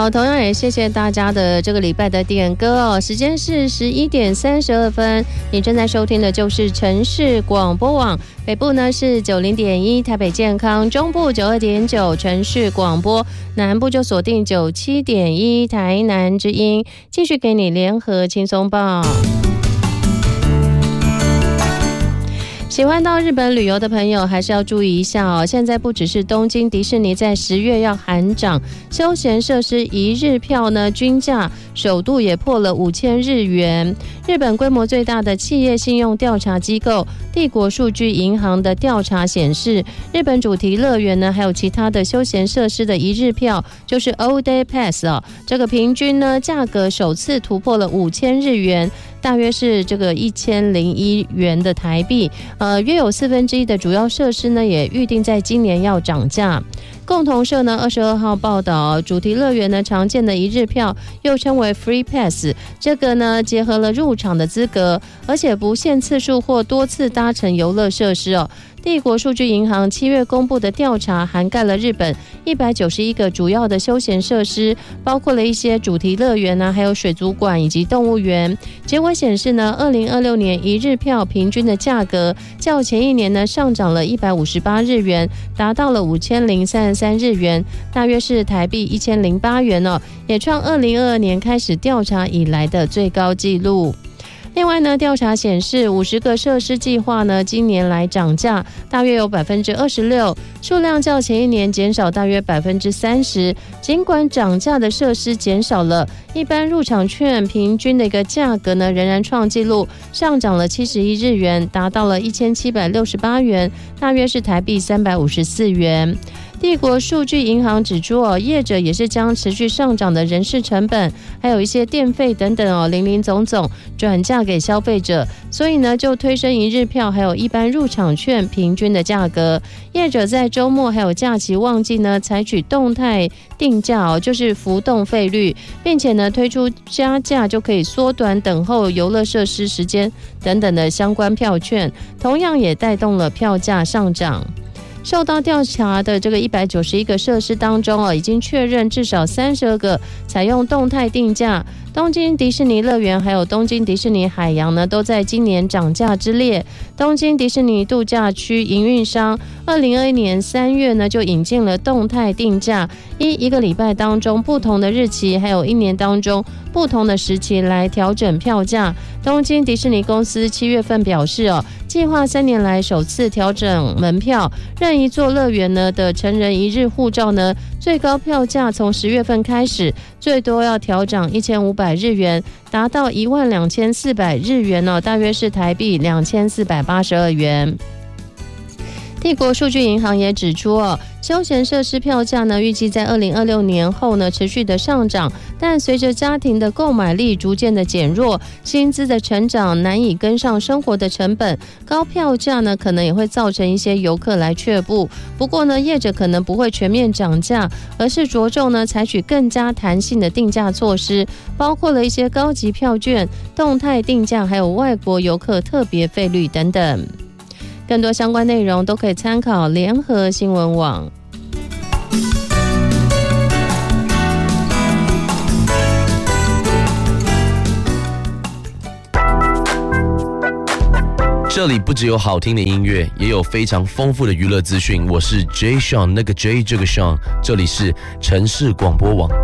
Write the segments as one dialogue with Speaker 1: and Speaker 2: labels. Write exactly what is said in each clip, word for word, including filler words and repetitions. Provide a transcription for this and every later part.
Speaker 1: 好，同样也谢谢大家的这个礼拜的点歌哦。时间是十一点三十二分，你正在收听的就是城市广播网，北部呢是九零点一台北健康，中部九二点九城市广播，南部就锁定九七点一台南之音，继续给你联合轻松报。喜欢到日本旅游的朋友还是要注意一下哦。现在不只是东京迪士尼在十月要喊涨，休闲设施一日票呢均价首度也破了五千日元。日本规模最大的企业信用调查机构帝国数据银行的调查显示，日本主题乐园呢还有其他的休闲设施的一日票，就是 All Day Pass 哦，这个平均呢价格首次突破了五千日元。大约是这个一千零一元的台币，呃，约有四分之一的主要设施呢，也预定在今年要涨价。共同社呢二十二号报道，主题乐园呢常见的一日票又称为 Free Pass， 这个呢结合了入场的资格，而且不限次数或多次搭乘游乐设施哦。帝国数据银行七月公布的调查涵盖了日本一百九十一个主要的休闲设施，包括了一些主题乐园啊，还有水族馆以及动物园。结果显示呢，二零二六年一日票平均的价格较前一年呢上涨了一百五十八日元，达到了五千零三十三日元，大约是台币一千零八元哦，也创二零二二年开始调查以来的最高纪录。另外呢，调查显示五十个设施计划呢今年来涨价大约有 百分之二十六， 数量较前一年减少大约 百分之三十。 尽管涨价的设施减少了，一般入场券平均的一个价格呢仍然创纪录，上涨了七十一日元，达到了一千七百六十八元，大约是台币三百五十四元。帝国数据银行指出哦，业者也是将持续上涨的人事成本，还有一些电费等等哦，林林总总转嫁给消费者，所以呢就推升一日票还有一般入场券平均的价格。业者在周末还有假期旺季呢，采取动态定价哦，就是浮动费率，并且呢推出加价就可以缩短等候游乐设施时间等等的相关票券，同样也带动了票价上涨。受到调查的这个一百九十一个设施当中哦，已经确认至少三十二个采用动态定价。东京迪士尼乐园还有东京迪士尼海洋呢，都在今年涨价之列。东京迪士尼度假区营运商二零二一年三月呢就引进了动态定价，依一个礼拜当中不同的日期，还有一年当中不同的时期来调整票价。东京迪士尼公司七月份表示哦，计划三年来首次调整门票，任一座乐园呢的成人一日护照呢，最高票价从十月份开始，最多要调涨一千五百日元，达到一万两千四百日元哦，大约是台币两千四百八十二元。帝国数据银行也指出哦，休闲设施票价呢，预计在二零二六年后呢持续的上涨，但随着家庭的购买力逐渐的减弱，薪资的成长难以跟上生活的成本，高票价呢可能也会造成一些游客来却步。不过呢，业者可能不会全面涨价，而是着重呢采取更加弹性的定价措施，包括了一些高级票券、动态定价，还有外国游客特别费率等等。更多相关内容都可以参考联合新闻网。
Speaker 2: 这里不只有好听的音乐，也有非常丰富的娱乐资讯。我是 J Sean， 那个 J 这个 Sean， 这里是城市广播网。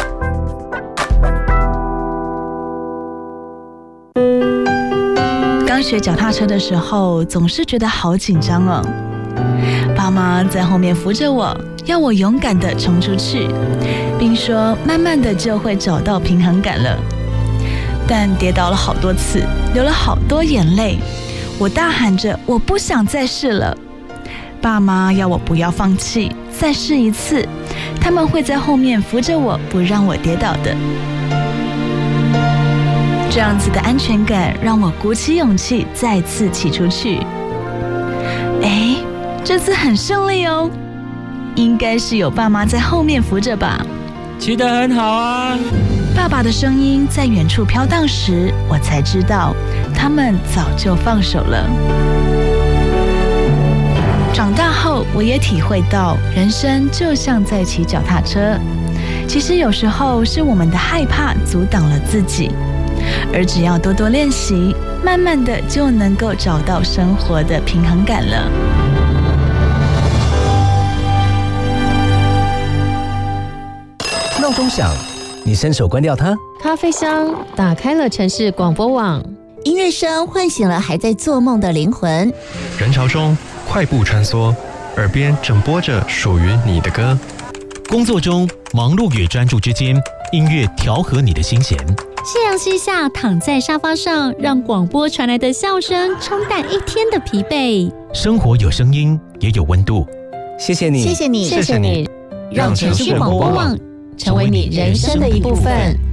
Speaker 3: 刚学脚踏车的时候，总是觉得好紧张哦。爸妈在后面扶着我，要我勇敢地冲出去，并说慢慢的就会找到平衡感了。但跌倒了好多次，流了好多眼泪，我大喊着我不想再试了。爸妈要我不要放弃，再试一次，他们会在后面扶着我，不让我跌倒的。这样子的安全感让我鼓起勇气再次骑出去。哎，这次很顺利哦，应该是有爸妈在后面扶着吧。
Speaker 4: 骑得很好啊。
Speaker 3: 爸爸的声音在远处飘荡时，我才知道他们早就放手了。长大后，我也体会到人生就像在骑脚踏车， 其实有时候是我们的害怕阻挡了自己，而只要多多练习，慢慢的就能够找到生活的平衡感了。
Speaker 5: 闹钟响，你伸手关掉它。
Speaker 1: 咖啡香打开了城市广播网，
Speaker 6: 音乐声唤醒了还在做梦的灵魂。
Speaker 7: 人潮中快步穿梭，耳边正播着属于你的歌。
Speaker 8: 工作中忙碌与专注之间，音乐调和你的心弦。
Speaker 9: 夕阳西下，躺在沙发上，让广播传来的笑声冲淡一天的疲惫。
Speaker 8: 生活有声音，也有温度。
Speaker 5: 谢谢你，
Speaker 6: 谢谢你，
Speaker 1: 谢谢你，
Speaker 6: 让城市广播网成为你人生的一部分。